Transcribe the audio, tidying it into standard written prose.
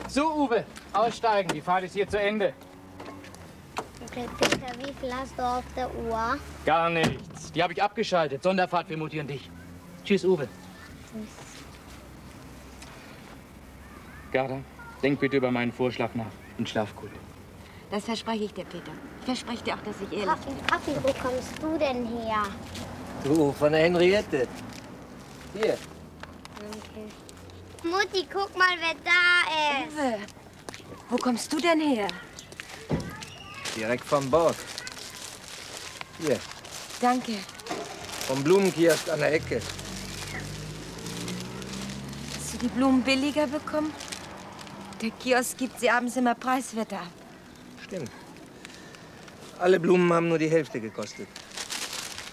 So, Uwe, aussteigen. Die Fahrt ist hier zu Ende. Okay, Peter, wie viel hast du auf der Uhr? Gar nichts. Die habe ich abgeschaltet. Sonderfahrt für Mutti und dich. Tschüss, Uwe. Tschüss. Gerda, denk bitte über meinen Vorschlag nach und schlaf gut. Das verspreche ich dir, Peter. Ich verspreche dir auch, dass ich ehrlich bin. Papi, wo kommst du denn her? Du, von der Henriette. Hier. Danke. Mutti, guck mal, wer da ist. Uwe, wo kommst du denn her? Direkt vom Bord. Hier, Danke. vom Blumenkiosk an der Ecke. Hast du die Blumen billiger bekommen? Der Kiosk gibt sie abends immer preiswerter ab. Stimmt. Alle Blumen haben nur die Hälfte gekostet.